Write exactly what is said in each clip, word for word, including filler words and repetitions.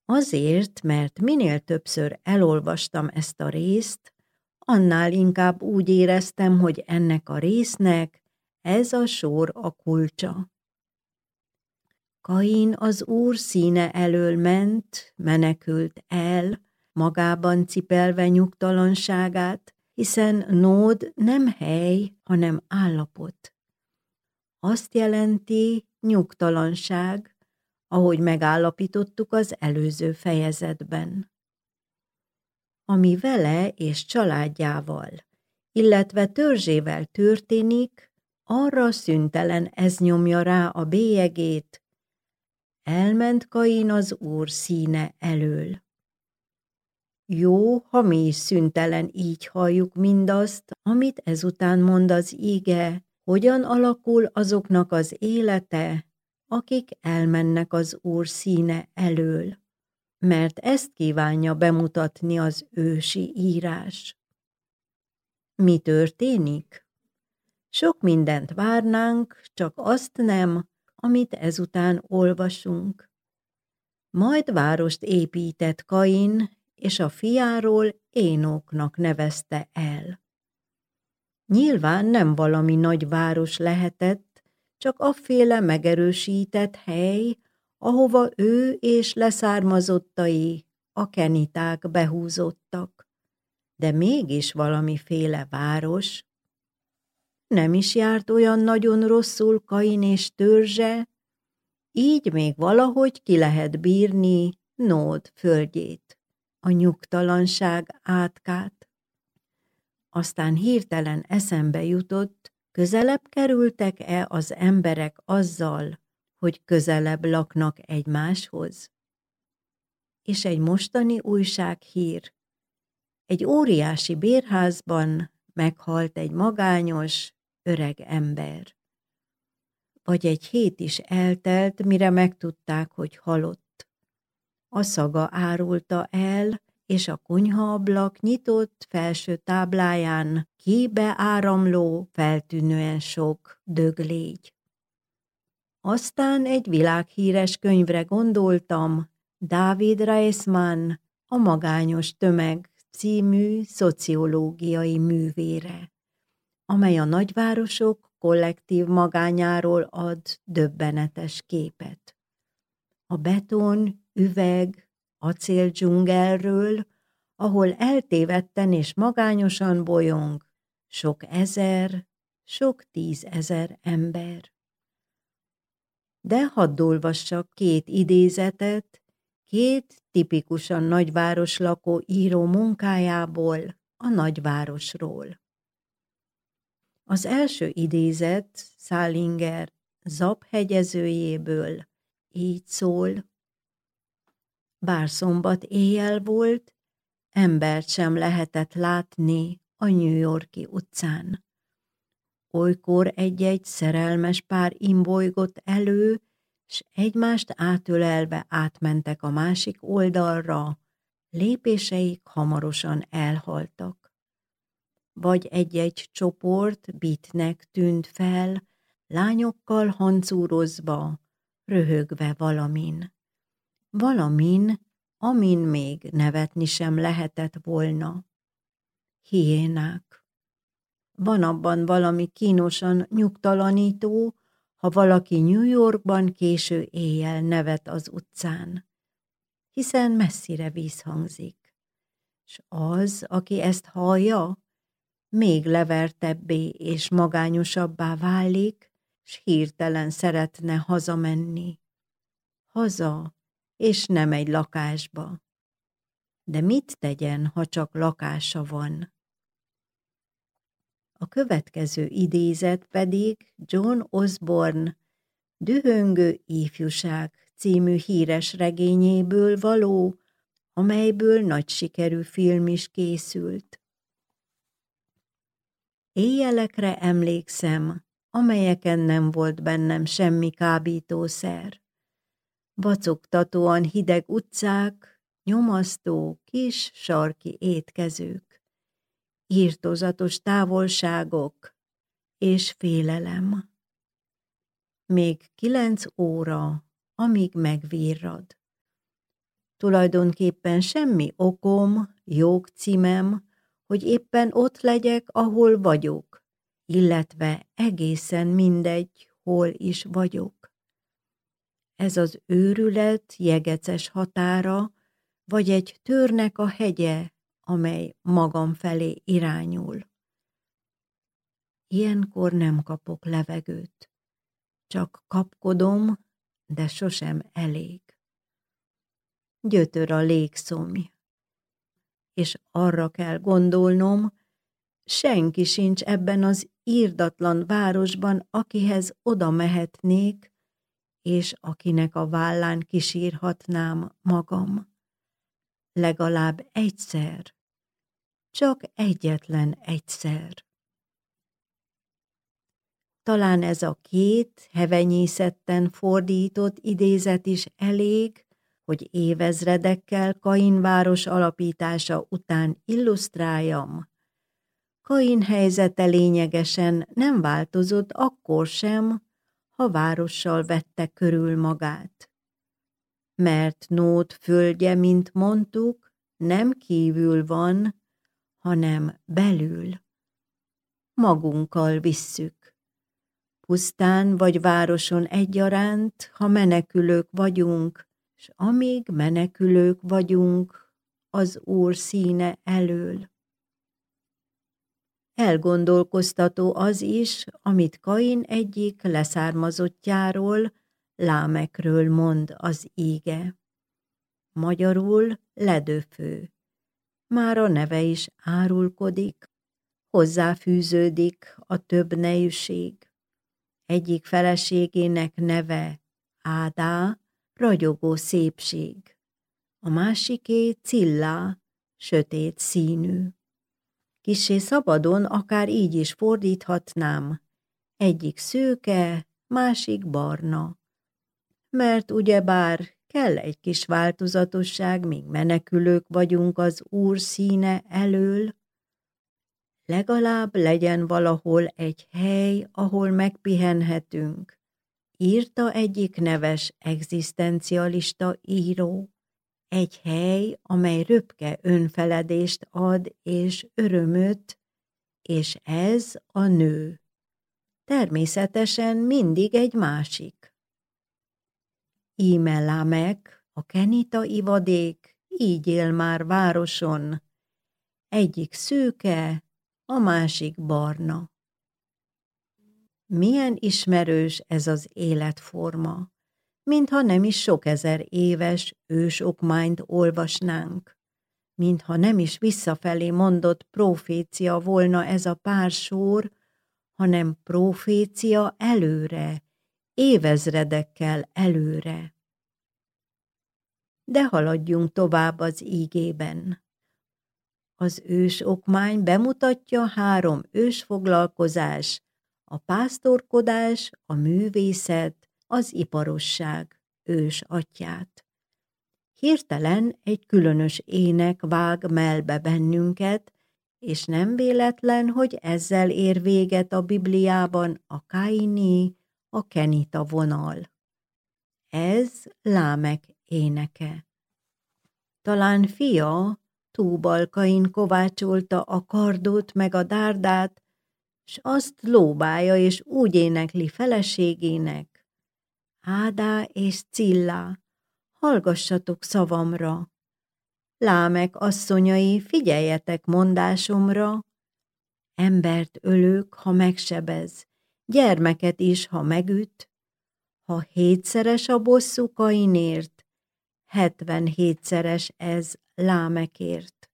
Azért, mert minél többször elolvastam ezt a részt, annál inkább úgy éreztem, hogy ennek a résznek ez a sor a kulcsa. Kain az Úr színe elől ment, menekült el, magában cipelve nyugtalanságát, hiszen Nód nem hely, hanem állapot. Azt jelenti nyugtalanság, ahogy megállapítottuk az előző fejezetben. Ami vele és családjával, illetve törzsével történik, arra szüntelen ez nyomja rá a bélyegét, elment Kain az Úr színe elől. Jó, ha mi is szüntelen így halljuk mindazt, amit ezután mond az íge, hogyan alakul azoknak az élete, akik elmennek az Úr színe elől, mert ezt kívánja bemutatni az ősi írás. Mi történik? Sok mindent várnánk, csak azt nem, amit ezután olvasunk. Majd várost épített Kain, és a fiáról Énoknak nevezte el. Nyilván nem valami nagy város lehetett, csak afféle megerősített hely, ahova ő és leszármazottai, a keniták behúzódtak. De mégis valamiféle város. Nem is járt olyan nagyon rosszul Kain és törzse, így még valahogy ki lehet bírni Nód földjét, a nyugtalanság átkát. Aztán hirtelen eszembe jutott, közelebb kerültek-e az emberek azzal, hogy közelebb laknak egymáshoz? És egy mostani újsághír. Egy óriási bérházban meghalt egy magányos, öreg ember. Vagy egy hét is eltelt, mire megtudták, hogy halott. A szaga árulta el, és a konyhaablak nyitott felső tábláján kibeáramló, feltűnően sok döglégy. Aztán egy világhíres könyvre gondoltam, Dávid Reisman, A magányos tömeg című szociológiai művére, amely a nagyvárosok kollektív magányáról ad döbbenetes képet. A beton, üveg, acél dzsungelről, ahol eltévedten és magányosan bolyong sok ezer, sok tízezer ember. De hadd olvassak két idézetet, két tipikusan nagyváros lakó író munkájából, a nagyvárosról. Az első idézet Salinger Zab hegyezőjéből így szól: bár szombat éjjel volt, embert sem lehetett látni a New York-i utcán. Olykor egy-egy szerelmes pár imbolygott elő, s egymást átölelve átmentek a másik oldalra, lépéseik hamarosan elhaltak. Vagy egy-egy csoport bitnek tűnt fel, lányokkal hancúrozva, röhögve valamin. Valamin, amin még nevetni sem lehetett volna. Hiénák. Van abban valami kínosan nyugtalanító, ha valaki New Yorkban késő éjjel nevet az utcán, hiszen messzire vízhangzik, s az, aki ezt hallja, még levertebbé és magányosabbá válik, s hirtelen szeretne hazamenni. Haza, és nem egy lakásba. De mit tegyen, ha csak lakása van? A következő idézet pedig John Osborne Dühöngő ifjúság című híres regényéből való, amelyből nagy sikerű film is készült. Éjjelekre emlékszem, amelyeken nem volt bennem semmi kábítószer. Vacogtatóan hideg utcák, nyomasztó kis sarki étkezők, irtózatos távolságok és félelem. Még kilenc óra, amíg megvirrad. Tulajdonképpen semmi okom, jogcímem, hogy éppen ott legyek, ahol vagyok, illetve egészen mindegy, hol is vagyok. Ez az őrület jegeces határa, vagy egy törnek a hegye, amely magam felé irányul. Ilyenkor nem kapok levegőt, csak kapkodom, de sosem elég. Gyötör a légszomj, és arra kell gondolnom, senki sincs ebben az irdatlan városban, akihez oda mehetnék, és akinek a vállán kisírhatnám magam. Legalább egyszer, csak egyetlen egyszer. Talán ez a két hevenyészetten fordított idézet is elég, hogy évezredekkel Kain város alapítása után illusztráljam. Kain helyzete lényegesen nem változott akkor sem, ha várossal vette körül magát. Mert Nód földje, mint mondtuk, nem kívül van, hanem belül. Magunkkal visszük. Pusztán vagy városon egyaránt, ha menekülők vagyunk, s amíg menekülők vagyunk az Úr színe elől. Elgondolkoztató az is, amit Kain egyik leszármazottjáról, Lámekről mond az íge. Magyarul ledöfő. Már a neve is árulkodik, hozzáfűződik a több nejűség. Egyik feleségének neve Ádá, ragyogó szépség. A másiké Cillá, sötét színű. Kissé szabadon akár így is fordíthatnám, egyik szőke, másik barna. Mert ugyebár kell egy kis változatosság, míg menekülők vagyunk az Úr színe elől, legalább legyen valahol egy hely, ahol megpihenhetünk, írta egyik neves egzisztencialista író. Egy hely, amely röpke önfeledést ad és örömöt, és ez a nő. Természetesen mindig egy másik. Íme Lámek, a kenita ivadék, így él már városon. Egyik szőke, a másik barna. Milyen ismerős ez az életforma, mintha nem is sok ezer éves ősokmányt olvasnánk, mintha nem is visszafelé mondott profécia volna ez a pár sor, hanem profécia előre, évezredekkel előre. De haladjunk tovább az ígében. Az ősokmány bemutatja három ősfoglalkozás, a pásztorkodás, a művészet, az iparosság ős atyját. Hirtelen egy különös ének vág melbe bennünket, és nem véletlen, hogy ezzel ér véget a Bibliában a kaini, a kenita vonal. Ez Lámek éneke. Talán fia, Túbal Kain kovácsolta a kardot meg a dárdát, s azt lóbálja és úgy énekli feleségének. Ádá és Cillá, hallgassatok szavamra. Lámek asszonyai, figyeljetek mondásomra. Embert ölök, ha megsebez, gyermeket is, ha megüt. Ha hétszeres a bosszú Kainért, hetvenhétszeres ez Lámekért.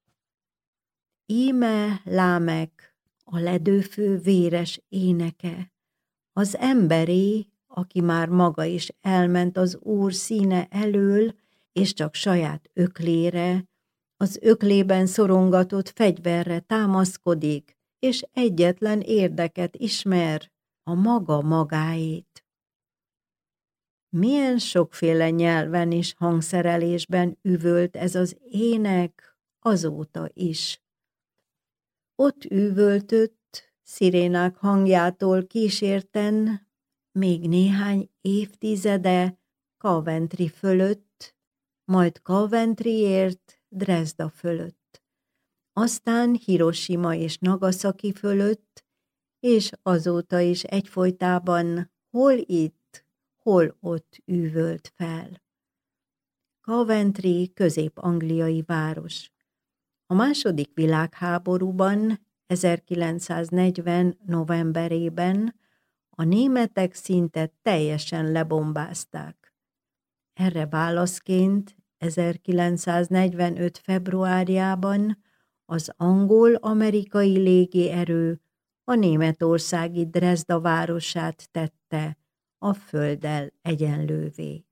Íme Lámek, a ledőfő véres éneke, az emberé, aki már maga is elment az Úr színe elől, és csak saját öklére, az öklében szorongatott fegyverre támaszkodik, és egyetlen érdeket ismer, a maga magáét. Milyen sokféle nyelven és hangszerelésben üvölt ez az ének azóta is. Ott üvöltött, szirénák hangjától kísérten, még néhány évtizede Coventry fölött, majd Coventryért Dresda fölött, aztán Hiroshima és Nagasaki fölött, és azóta is egyfolytában hol itt, hol ott üvölt fel. Coventry közép-angliai város. A második világháborúban, ezerkilencszáznegyven novemberében a németek szinte teljesen lebombázták. Erre válaszként ezerkilencszáznegyvenöt februárjában az angol-amerikai légierő a németországi Dresda városát tette a földdel egyenlővé.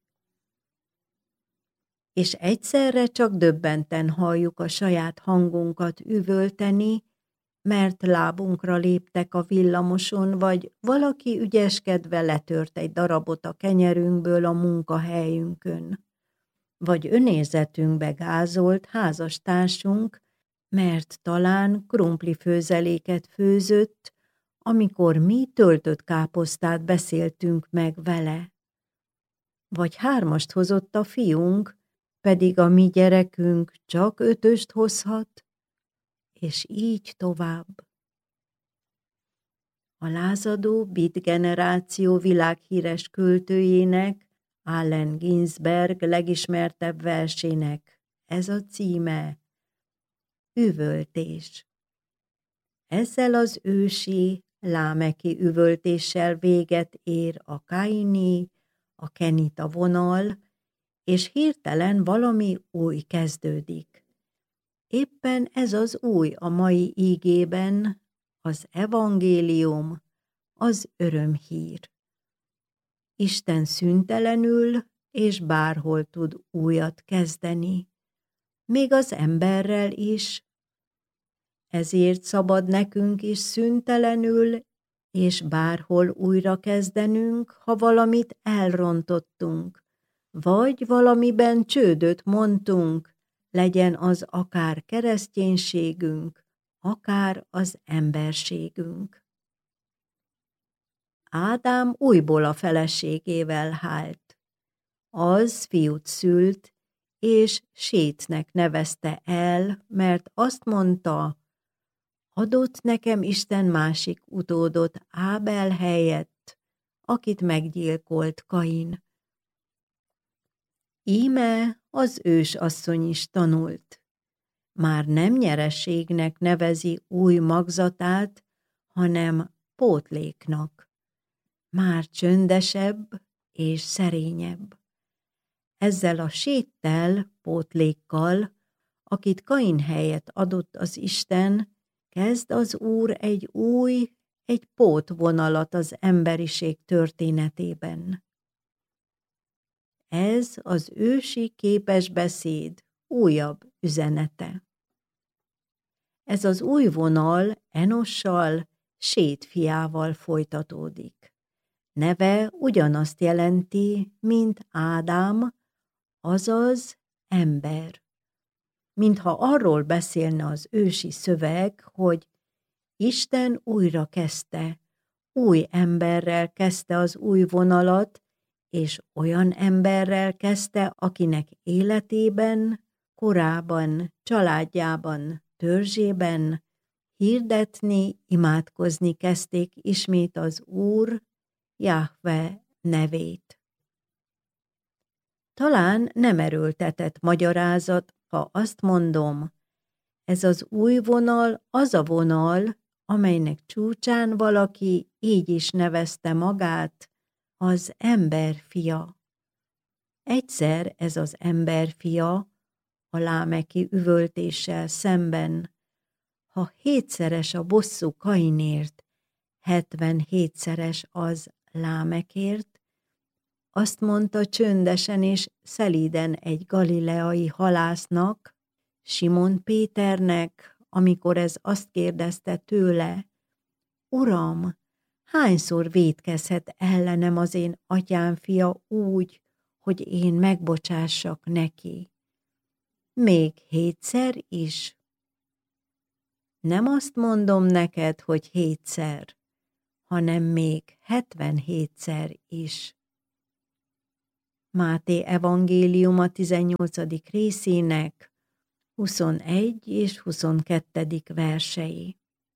És egyszerre csak döbbenten halljuk a saját hangunkat üvölteni, mert lábunkra léptek a villamoson, vagy valaki ügyeskedve letört egy darabot a kenyerünkből a munkahelyünkön, vagy önérzetünkbe gázolt házastársunk, mert talán krumplifőzeléket főzött, amikor mi töltött káposztát beszéltünk meg vele. Vagy hármast hozott a fiunk, pedig a mi gyerekünk csak ötöst hozhat, és így tovább. A lázadó Beat generáció világhíres költőjének, Allen Ginsberg legismertebb versének ez a címe: Üvöltés. Ezzel az ősi, lámeki üvöltéssel véget ér a kaini, a kenita vonal, és hirtelen valami új kezdődik. Éppen ez az új a mai ígében, az evangélium, az örömhír. Isten szüntelenül és bárhol tud újat kezdeni, még az emberrel is. Ezért szabad nekünk is szüntelenül és bárhol újra kezdenünk, ha valamit elrontottunk, vagy valamiben csődöt mondtunk, legyen az akár kereszténységünk, akár az emberségünk. Ádám újból a feleségével hált. Az fiút szült, és Sétnek nevezte el, mert azt mondta, adott nekem Isten másik utódot Ábel helyett, akit meggyilkolt Kain. Íme az ősasszony is tanult. Már nem nyereségnek nevezi új magzatát, hanem pótléknak. Már csöndesebb és szerényebb. Ezzel a Séttel, pótlékkal, akit Kain helyett adott az Isten, kezd az Úr egy új, egy pótvonalat az emberiség történetében. Ez az ősi képesbeszéd újabb üzenete. Ez az új vonal Enossal, Sét fiával folytatódik. Neve ugyanazt jelenti, mint Ádám, azaz ember. Mintha arról beszélne az ősi szöveg, hogy Isten újra kezdte, új emberrel kezdte az új vonalat, és olyan emberrel kezdte, akinek életében, korában, családjában, törzsében hirdetni, imádkozni kezdték ismét az Úr, Jahve nevét. Talán nem erőltetett magyarázat, ha azt mondom, ez az új vonal az a vonal, amelynek csúcsán valaki így is nevezte magát, az emberfia. Egyszer ez az emberfia a lámeki üvöltéssel szemben, ha hétszeres a bosszú Kainért, hetvenhétszeres az Lámekért, azt mondta csöndesen és szelíden egy galileai halásznak, Simon Péternek, amikor ez azt kérdezte tőle, Uram, hányszor vétkezhet ellenem az én atyám fia úgy, hogy én megbocsássak neki? Még hétszer is? Nem azt mondom neked, hogy hétszer, hanem még hetvenhétszer is. Máté evangéliuma tizennyolcadik részének huszonegy és huszonkettedik versei.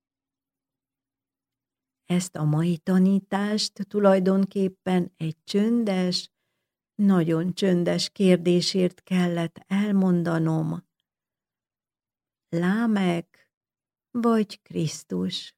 Ezt a mai tanítást tulajdonképpen egy csöndes, nagyon csöndes kérdésért kellett elmondanom. Lámek vagy Krisztus?